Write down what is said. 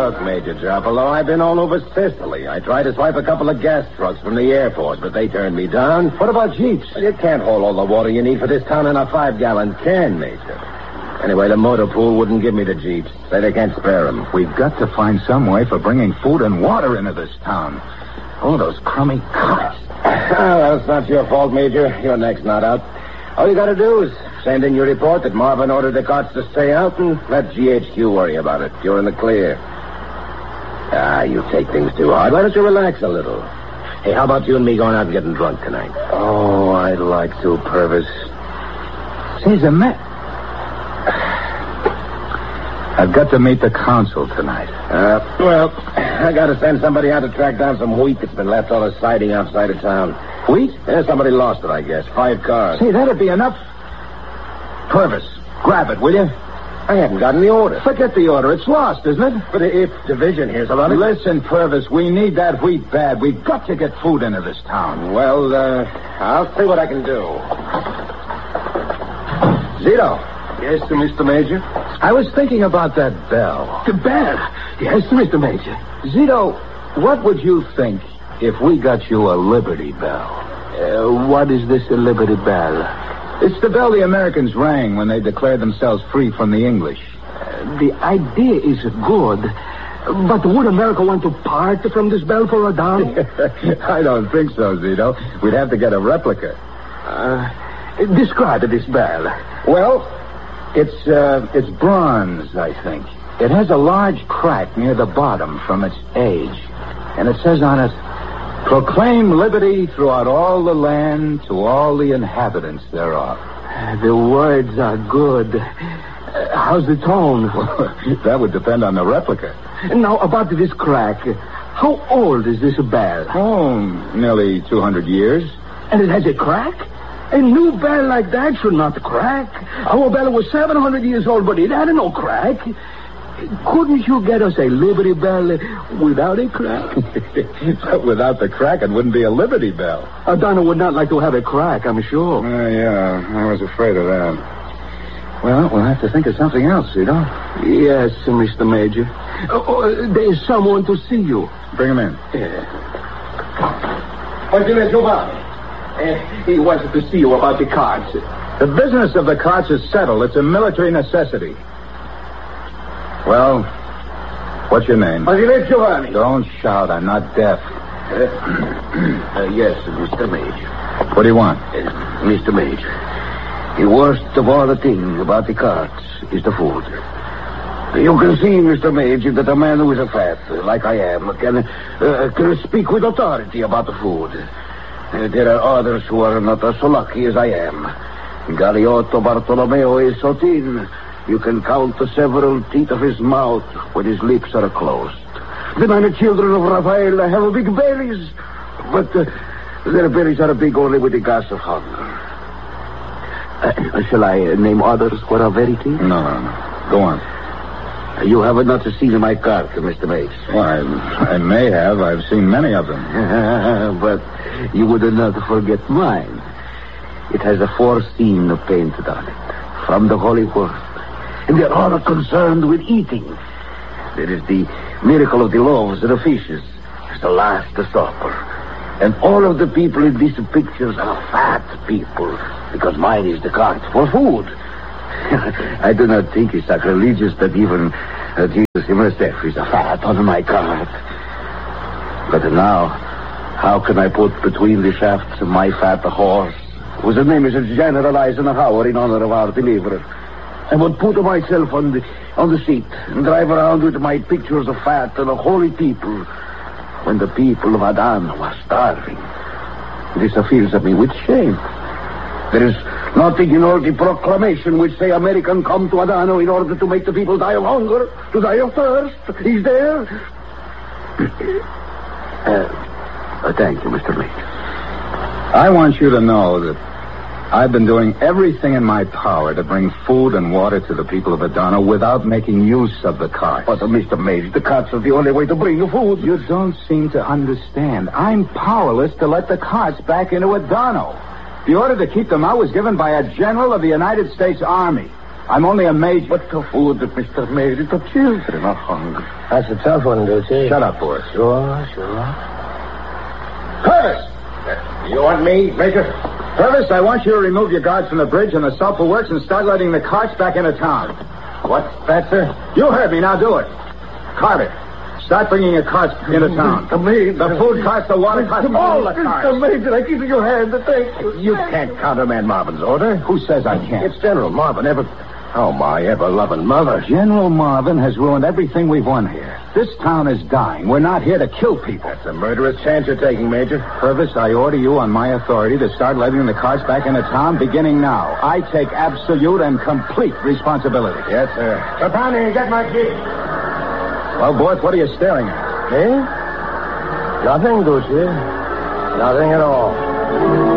Look, Major Jopolo, I've been all over Sicily. I tried to swipe a couple of gas trucks from the airport, but they turned me down. What about jeeps? Well, you can't hold all the water you need for this town in a 5-gallon can, Major. Anyway, the motor pool wouldn't give me the jeeps. Say they can't spare them. We've got to find some way for bringing food and water into this town. Oh, those crummy carts. Well, it's not your fault, Major. Your neck's not out. All you got to do is send in your report that Marvin ordered the carts to stay out and let GHQ worry about it. You're in the clear. You take things too hard. Why don't you relax a little? Hey, how about you and me going out and getting drunk tonight? Oh, I'd like to, Purvis. Say, the man... I've got to meet the consul tonight. Well, I got to send somebody out to track down some wheat that's been left on a siding outside of town. Wheat? Yeah, somebody lost it, I guess. 5 cars. Say, that'd be enough. Purvis, grab it, will you? I haven't gotten the order. Forget the order. It's lost, isn't it? But if Division hears about it... Listen, Purvis, we need that wheat bad. We've got to get food into this town. Well, I'll see what I can do. Zito. Yes, Mr. Major? I was thinking about that bell. The bell? Yes, Mr. Major. Zito, what would you think if we got you a Liberty Bell? What is this, a Liberty Bell? It's the bell the Americans rang when they declared themselves free from the English. The idea is good, but would America want to part from this bell for a dollar? I don't think so, Zito. We'd have to get a replica. Describe this bell. Well, it's bronze, I think. It has a large crack near the bottom from its age. And it says on it, "Proclaim liberty throughout all the land to all the inhabitants thereof." The words are good. How's the tone? That would depend on the replica. Now, about this crack. How old is this bell? Oh, nearly 200 years. And it has a crack? A new bell like that should not crack. Our bell was 700 years old, but it had no crack. Couldn't you get us a Liberty Bell without a crack? Without the crack, it wouldn't be a Liberty Bell. Donna would not like to have a crack, I'm sure. Yeah, I was afraid of that. Well, we'll have to think of something else, you know? Yes, Mr. Major. There's someone to see you. Bring him in. He wanted to see you about the carts. The business of the carts is settled. It's a military necessity. Well, what's your name? Giovanni. Don't shout. I'm not deaf. Yes, Mr. Major. What do you want? Mr. Major, the worst of all the thing about the carts is the food. You can see, Mr. Major, that a man who is a fat, like I am, can speak with authority about the food. There are others who are not so lucky as I am. Galeotto Bartolomeo is so thin, you can count the several teeth of his mouth when his lips are closed. The many children of Raphael have big bellies, but their bellies are big only with the gas of hunger. Shall I name others who are very thin? No. Go on. You have not seen my cart, Mr. Major. Well, I may have. I've seen many of them. But you would not forget mine. It has a 4 scene painted on it, from the Holy Word. And they're all concerned with eating. There is the miracle of the loaves and the fishes. It's the Last Supper. And all of the people in these pictures are fat people, because mine is the cart for food. I do not think it's sacrilegious that even Jesus himself is a fat on my cart. But now, how can I put between the shafts my fat horse, whose name is General Eisenhower in honor of our deliverer? I would put myself on the seat and drive around with my pictures of fat and of holy people when the people of Adana were starving. This fills me with shame. There is nothing in all the proclamation which say American come to Adano in order to make the people die of hunger, to die of thirst. Is there? Thank you, Mr. Major. I want you to know that I've been doing everything in my power to bring food and water to the people of Adano without making use of the carts. But, Mr. Major, the carts are the only way to bring you food. You don't seem to understand. I'm powerless to let the carts back into Adano. The order to keep them out was given by a general of the United States Army. I'm only a major. But the food, Mr. Major, the children are hungry. That's a tough one, Ducey. Shut up, Boris. Sure. Purvis! You want me, Major? Purvis, I want you to remove your guards from the bridge and the sulfur works and start letting the carts back into town. What's that, sir? You heard me. Now do it. Carter, start bringing your carts into town. The food carts, the water carts, all the carts. Mr. Major, I give you your hand. Thank you. You can't countermand Marvin's order. Who says I can't? It's General Marvin, Oh, my ever-loving mother. General Marvin has ruined everything we've won here. This town is dying. We're not here to kill people. That's a murderous chance you're taking, Major. Purvis, I order you on my authority to start letting the carts back into town beginning now. I take absolute and complete responsibility. Yes, sir. Trapani, get my key. Well, boys, what are you staring at? Me? Nothing, Ducey. Nothing at all.